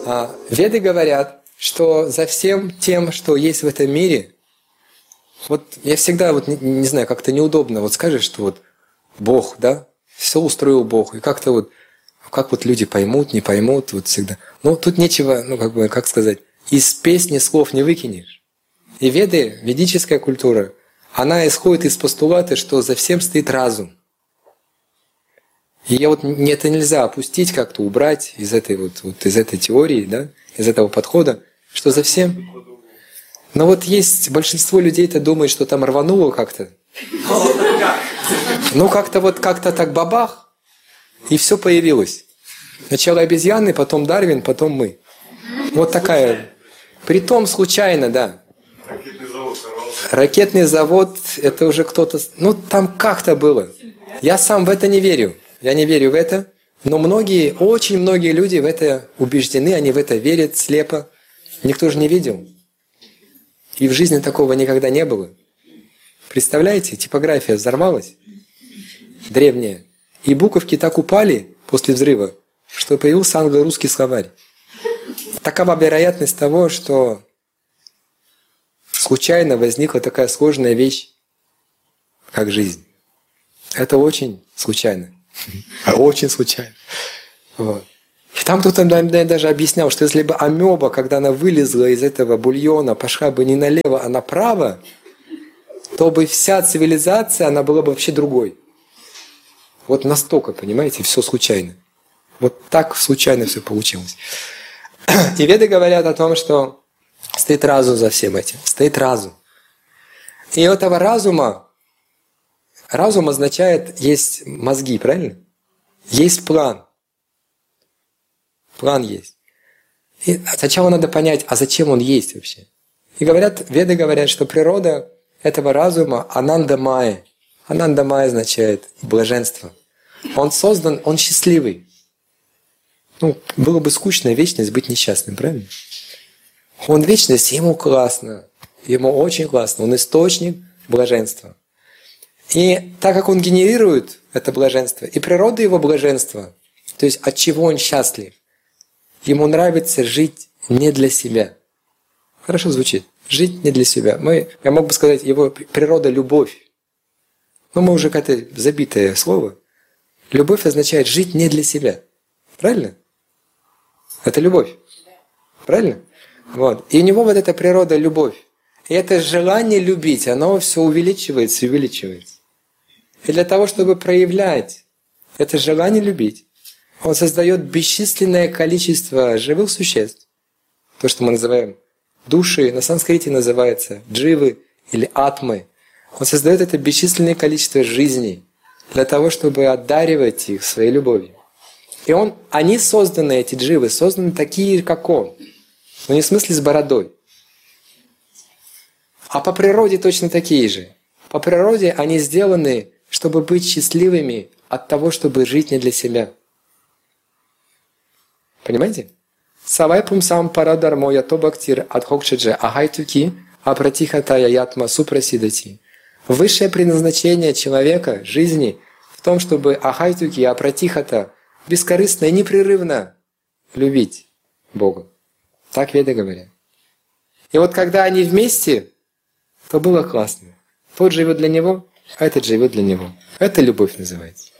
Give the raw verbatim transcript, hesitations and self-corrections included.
А, Веды говорят, что за всем тем, что есть в этом мире, вот я всегда, вот не, не знаю, как-то неудобно, вот скажешь, что вот Бог, да, все устроил Бог, и как-то вот, как вот люди поймут, не поймут, вот всегда. Ну, тут нечего, ну, как бы, как сказать, из песни слов не выкинешь. И Веды, ведическая культура, она исходит из постулата, что за всем стоит разум. И вот это нельзя опустить, как-то убрать из этой вот, вот из этой теории, да, из этого подхода, что за всем. Но вот есть большинство людей-то думает, что там рвануло как-то. Ну как-то вот как-то так бабах, и все появилось. Сначала обезьяны, потом Дарвин, потом мы. Вот такая. Притом случайно, да. Ракетный завод сорвался. Ракетный завод, это уже кто-то... Ну там как-то было. Я сам в это не верю. Я не верю в это, но многие, очень многие люди в это убеждены, они в это верят слепо. Никто же не видел. И в жизни такого никогда не было. Представляете, типография взорвалась, древняя, и буковки так упали после взрыва, что появился англо-русский словарь. Такова вероятность того, что случайно возникла такая сложная вещь, как жизнь. Это очень случайно. Очень случайно. Вот. И там кто-то даже объяснял, что если бы амеба, когда она вылезла из этого бульона, пошла бы не налево, а направо, то бы вся цивилизация, она была бы вообще другой. Вот настолько, понимаете, все случайно. Вот так случайно все получилось. И Веды говорят о том, что стоит разум за всем этим. Стоит разум. И у этого разума, разум означает, есть мозги, правильно? Есть план. План есть. И сначала надо понять, а зачем он есть вообще? И говорят, Веды говорят, что природа этого разума ананда майя. Ананда майя означает блаженство. Он создан, он счастливый. Ну, было бы скучно вечность быть несчастным, правильно? Он вечность, ему классно. Ему очень классно. Он источник блаженства. И так как он генерирует это блаженство, и природа его блаженства, то есть от чего он счастлив, ему нравится жить не для себя. Хорошо звучит. Жить не для себя. Мы, я мог бы сказать, его природа – любовь. Но мы уже как-то забитое слово. Любовь означает жить не для себя. Правильно? Это любовь. Правильно? Вот. И у него вот эта природа – любовь. И это желание любить, оно все увеличивается и увеличивается. И для того, чтобы проявлять это желание любить, он создает бесчисленное количество живых существ. То, что мы называем души, на санскрите называется дживы или атмы. Он создает это бесчисленное количество жизней для того, чтобы одаривать их своей любовью. И он, они созданы, эти дживы, созданы такие, как он. Но не в смысле с бородой. А по природе точно такие же. По природе они сделаны, чтобы быть счастливыми от того, чтобы жить не для себя. Понимаете? Савай пумсам парадармо ято бхактир адхокчадже агайтуки апратихатая ятма супрасидати. Высшее предназначение человека, жизни, в том, чтобы агайтуки апратихата бескорыстно и непрерывно любить Бога. Так Веды говорят. И вот когда они вместе, то было классно. Тот живет для него, а этот живет для него. Это любовь называется.